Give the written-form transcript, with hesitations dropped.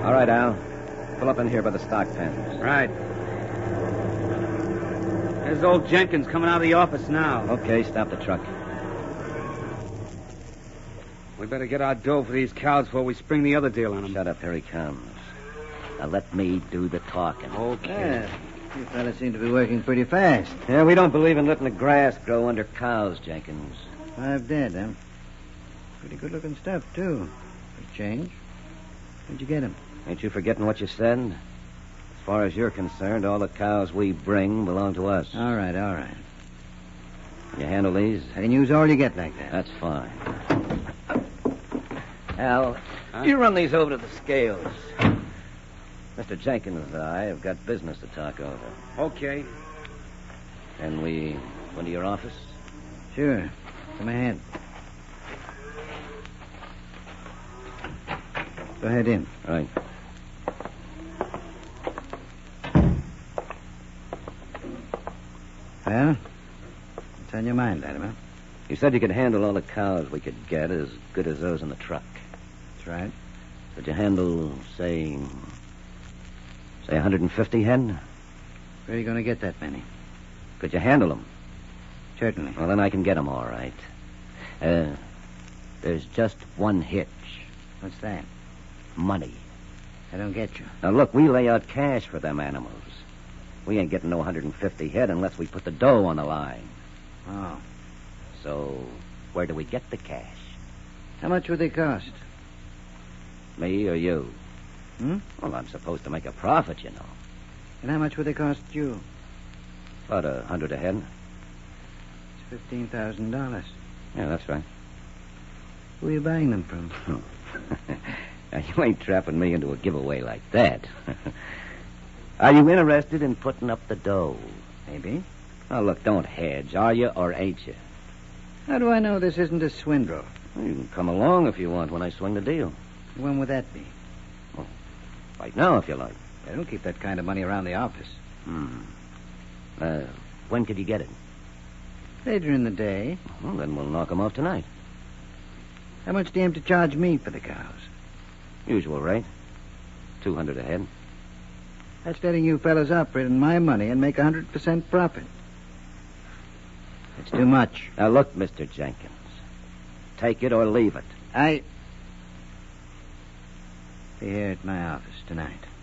All right, Al. Pull up in here by the stock pens. Right. There's old Jenkins coming out of the office now. Okay, stop the truck. We better get our dough for these cows before we spring the other deal on them. Shut up, here he comes. Now let me do the talking. Okay. You fellas seem to be working pretty fast. Yeah, we don't believe in letting the grass grow under cows, Jenkins. 5 dead, huh? Pretty good-looking stuff, too. For change. Where'd you get them? Ain't you forgetting what you said? As far as you're concerned, all the cows we bring belong to us. All right. Can you handle these? I can use all you get like that. That's fine. Al, you run these over to the scales. Mr. Jenkins and I have got business to talk over. Okay. Can we go into your office? Sure. Come ahead. Go ahead in. Right. Well, what's on your mind, Latimer? You said you could handle all the cows we could get as good as those in the truck. That's right. Could you handle, say 150 head? Where are you going to get that many? Could you handle them? Certainly. Well, then I can get them all right. There's just one hitch. What's that? Money. I don't get you. Now, look, we lay out cash for them animals. We ain't getting no 150 head unless we put the dough on the line. Oh. So, where do we get the cash? How much would they cost? Me or you? Hmm? Well, I'm supposed to make a profit, you know. And how much would they cost you? About 100 a head. It's $15,000. Yeah, that's right. Who are you buying them from? Now, you ain't trapping me into a giveaway like that. Are you interested in putting up the dough? Maybe. Now, look, don't hedge. Are you or ain't you? How do I know this isn't a swindle? Well, you can come along if you want when I swing the deal. When would that be? Right now, if you like. I don't keep that kind of money around the office. When could you get it? Later in the day. Well, then we'll knock 'em off tonight. How much do you aim to charge me for the cows? Usual rate. 200 a head. That's letting you fellas operate on my money and make 100% profit. It's too much. Now, look, Mr. Jenkins. Take it or leave it. Be here at my office tonight.